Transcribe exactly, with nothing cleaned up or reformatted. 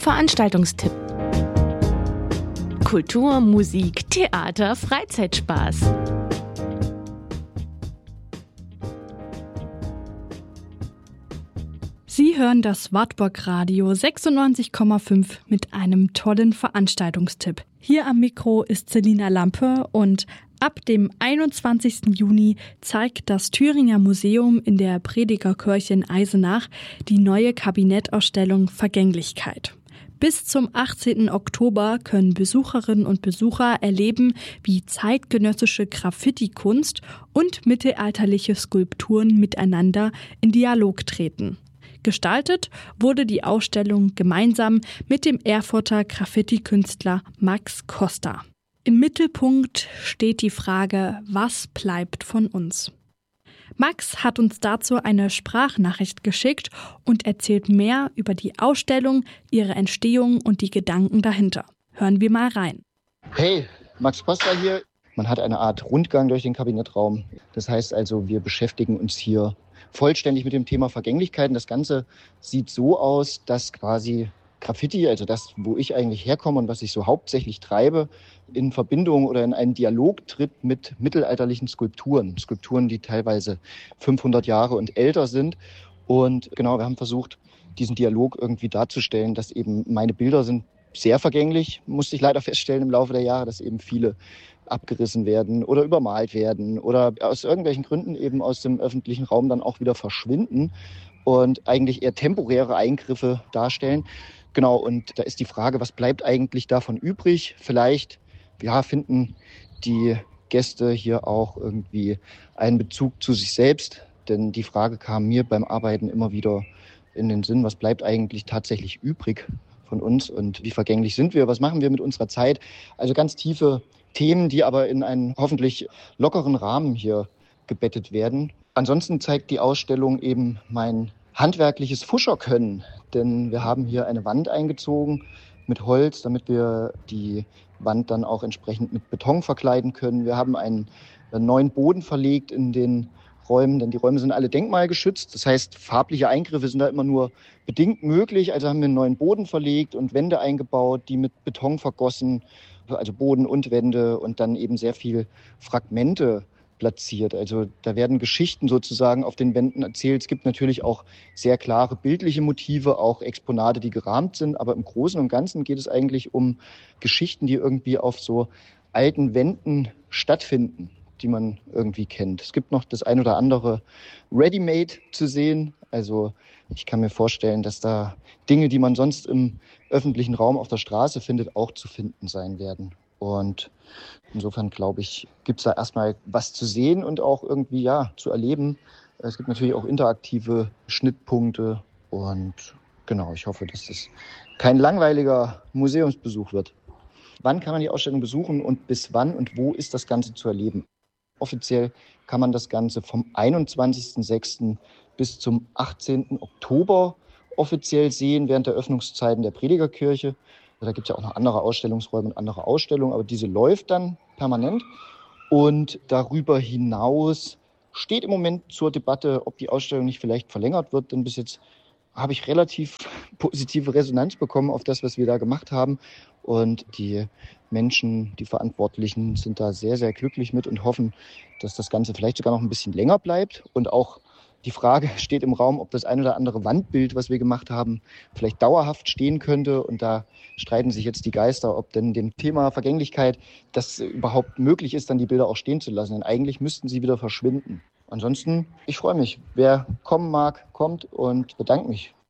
Veranstaltungstipp. Kultur, Musik, Theater, Freizeitspaß. Sie hören das Wartburg Radio sechsundneunzig Komma fünf mit einem tollen Veranstaltungstipp. Hier am Mikro ist Selina Lampe und ab dem einundzwanzigsten Juni zeigt das Thüringer Museum in der Predigerkirche in Eisenach die neue Kabinettausstellung Vergänglichkeit. Bis zum achtzehnten Oktober können Besucherinnen und Besucher erleben, wie zeitgenössische Graffiti-Kunst und mittelalterliche Skulpturen miteinander in Dialog treten. Gestaltet wurde die Ausstellung gemeinsam mit dem Erfurter Graffiti-Künstler Max Costa. Im Mittelpunkt steht die Frage, was bleibt von uns? Max hat uns dazu eine Sprachnachricht geschickt und erzählt mehr über die Ausstellung, ihre Entstehung und die Gedanken dahinter. Hören wir mal rein. Hey, Max Costa hier. Man hat eine Art Rundgang durch den Kabinettraum. Das heißt also, wir beschäftigen uns hier vollständig mit dem Thema Vergänglichkeiten. Das Ganze sieht so aus, dass quasi Graffiti, also das, wo ich eigentlich herkomme und was ich so hauptsächlich treibe, in Verbindung oder in einen Dialog tritt mit mittelalterlichen Skulpturen. Skulpturen, die teilweise fünfhundert Jahre und älter sind. Und genau, wir haben versucht, diesen Dialog irgendwie darzustellen, dass eben meine Bilder sind sehr vergänglich, musste ich leider feststellen im Laufe der Jahre, dass eben viele abgerissen werden oder übermalt werden oder aus irgendwelchen Gründen eben aus dem öffentlichen Raum dann auch wieder verschwinden und eigentlich eher temporäre Eingriffe darstellen. Genau, und da ist die Frage, was bleibt eigentlich davon übrig? Vielleicht ja, finden die Gäste hier auch irgendwie einen Bezug zu sich selbst, denn die Frage kam mir beim Arbeiten immer wieder in den Sinn, was bleibt eigentlich tatsächlich übrig von uns und wie vergänglich sind wir, was machen wir mit unserer Zeit? Also ganz tiefe Themen, die aber in einen hoffentlich lockeren Rahmen hier gebettet werden. Ansonsten zeigt die Ausstellung eben mein handwerkliches Fuscherkönnen, denn wir haben hier eine Wand eingezogen mit Holz, damit wir die Wand dann auch entsprechend mit Beton verkleiden können. Wir haben einen, einen neuen Boden verlegt in den Räumen, denn die Räume sind alle denkmalgeschützt. Das heißt, farbliche Eingriffe sind da immer nur bedingt möglich. Also haben wir einen neuen Boden verlegt und Wände eingebaut, die mit Beton vergossen, also Boden und Wände und dann eben sehr viel Fragmente platziert. Also da werden Geschichten sozusagen auf den Wänden erzählt. Es gibt natürlich auch sehr klare bildliche Motive, auch Exponate, die gerahmt sind. Aber im Großen und Ganzen geht es eigentlich um Geschichten, die irgendwie auf so alten Wänden stattfinden, die man irgendwie kennt. Es gibt noch das ein oder andere Ready-Made zu sehen. Also ich kann mir vorstellen, dass da Dinge, die man sonst im öffentlichen Raum auf der Straße findet, auch zu finden sein werden. Und insofern, glaube ich, gibt es da erstmal was zu sehen und auch irgendwie ja zu erleben. Es gibt natürlich auch interaktive Schnittpunkte und genau, ich hoffe, dass das kein langweiliger Museumsbesuch wird. Wann kann man die Ausstellung besuchen und bis wann und wo ist das Ganze zu erleben? Offiziell kann man das Ganze vom einundzwanzigsten sechsten bis zum achtzehnten Oktober offiziell sehen, während der Öffnungszeiten der Predigerkirche. Da gibt es ja auch noch andere Ausstellungsräume und andere Ausstellungen, aber diese läuft dann permanent. Und darüber hinaus steht im Moment zur Debatte, ob die Ausstellung nicht vielleicht verlängert wird, denn bis jetzt habe ich relativ positive Resonanz bekommen auf das, was wir da gemacht haben. Und die Menschen, die Verantwortlichen sind da sehr, sehr glücklich mit und hoffen, dass das Ganze vielleicht sogar noch ein bisschen länger bleibt. Und auch die Frage steht im Raum, ob das ein oder andere Wandbild, was wir gemacht haben, vielleicht dauerhaft stehen könnte. Und da streiten sich jetzt die Geister, ob denn dem Thema Vergänglichkeit das überhaupt möglich ist, dann die Bilder auch stehen zu lassen. Denn eigentlich müssten sie wieder verschwinden. Ansonsten, ich freue mich. Wer kommen mag, kommt und bedanke mich